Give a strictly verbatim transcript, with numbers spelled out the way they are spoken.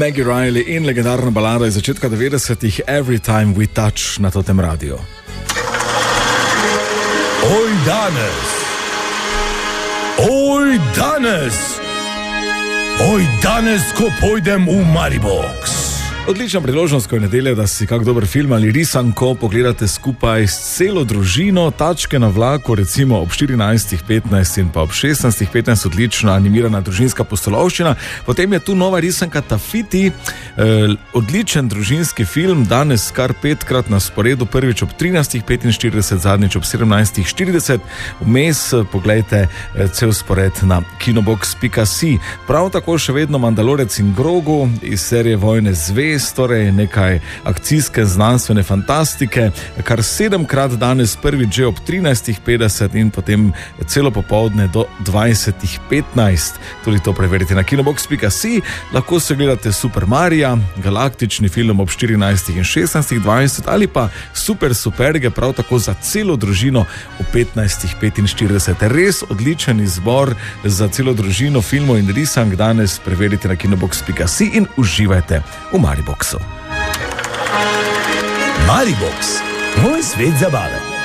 Maggie Riley in legendarna balada iz začetka devetdesetih Every Time We Touch na totem radiju. Oj danes, oj danes, oj danes, ko pojdem v Maribox. Odlična priložnost, ko je nedelja, da si kak dober film ali risanko pogledate skupaj s celo družino. Tačke na vlaku, recimo ob štirinajstih petnajst in pa ob šestnajstih petnajst, odlična animirana družinska pustolovščina. Potem je tu nova risanka Tafiti, eh, odličen družinski film, danes kar petkrat na sporedu, prvič ob trinajstih petinštirideset, zadnjič ob sedemnajstih štirideset. Vmes poglejte eh, cel spored na kinobox pika si. Prav tako še vedno Mandalorec in Grogu iz serije Vojne zvezd, torej nekaj akcijske znanstvene fantastike, kar sedemkrat danes, prvič že ob trinajstih petdeset in potem celo popoldne do dvajsetih petnajst. Tudi to preverite na kinobox pika si. Lahko se gledate Super Marija, galaktični film ob štirinajstih in šestnajstih dvajset ali pa Super Superge, prav tako za celo družino ob petnajstih petinštirideset. Res odličen izbor za celo družino filmov in risank. Danes preverite na kinobox pika si in uživajte v Mariboxu. Maribox, moj svet zabave.